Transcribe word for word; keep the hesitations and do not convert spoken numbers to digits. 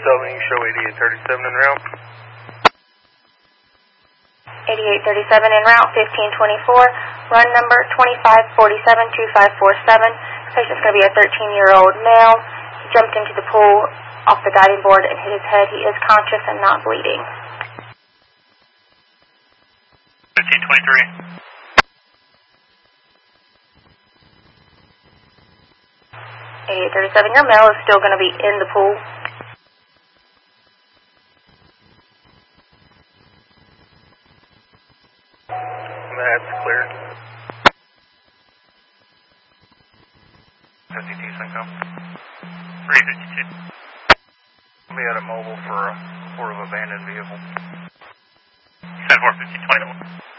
seven, you show eighty-eight thirty-seven en route. eighty-eight thirty-seven en route, fifteen twenty-four, run number twenty-five forty-seven two five four seven. Patient's going to be a thirteen-year-old male. He jumped into the pool off the diving board and hit his head. He is conscious and not bleeding. fifteen twenty-three. eighty-eight thirty-seven, your male is still going to be in the pool. That's cleared. fifty-two Cinco. three fifty-two. We had a mobile for a report of abandoned vehicle. You said four fifteen twenty-one.